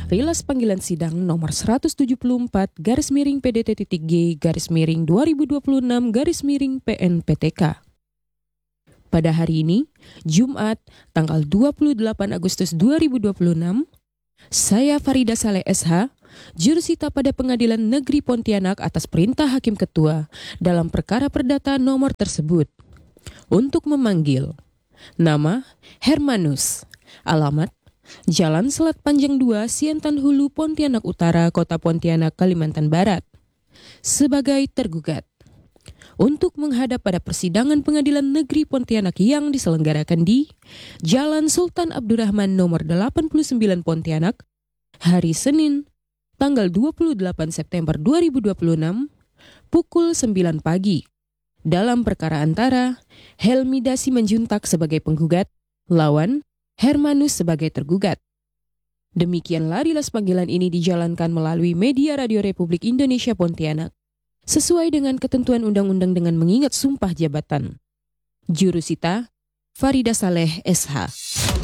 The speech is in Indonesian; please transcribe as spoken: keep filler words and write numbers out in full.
Rilas panggilan sidang nomor seratus tujuh puluh empat garis miring P D T G garis miring dua ribu dua puluh enam garis miring P N P T K. Pada hari ini, Jumat, tanggal dua puluh delapan Agustus dua ribu dua puluh enam, saya Farida Saleh S H, jurusita pada Pengadilan Negeri Pontianak atas perintah Hakim Ketua dalam perkara perdata nomor tersebut. Untuk memanggil: nama Hermanus, alamat Jalan Selat Panjang dua, Siantan Hulu, Pontianak Utara, Kota Pontianak, Kalimantan Barat, sebagai tergugat. Untuk menghadap pada persidangan Pengadilan Negeri Pontianak yang diselenggarakan di Jalan Sultan Abdurrahman nomor delapan puluh sembilan Pontianak, hari Senin, tanggal dua puluh delapan September dua ribu dua puluh enam, pukul sembilan pagi. Dalam perkara antara Helmi Dasi Manjuntak sebagai penggugat, lawan Hermanus sebagai tergugat. Demikianlah rilas panggilan ini dijalankan melalui media Radio Republik Indonesia Pontianak, sesuai dengan ketentuan undang-undang dengan mengingat sumpah jabatan. Jurusita Farida Saleh S H.